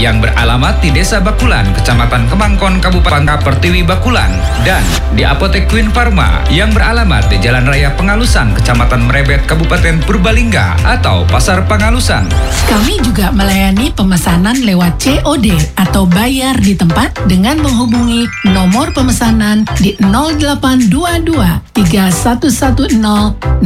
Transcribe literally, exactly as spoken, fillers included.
yang beralamat di Desa Bakulan, Kecamatan Kemangkon, Kabupaten Pertiwi Bakulan, dan di Apotek Queen Pharma yang beralamat di Jalan Raya Pengalusan, Kecamatan Merebet, Kabupaten Purbalingga atau Pasar Pengalusan. Kami juga melayani pemesanan lewat C O D atau bayar di tempat dengan menghubungi nomor pemesanan di nol delapan dua dua tiga satu satu nol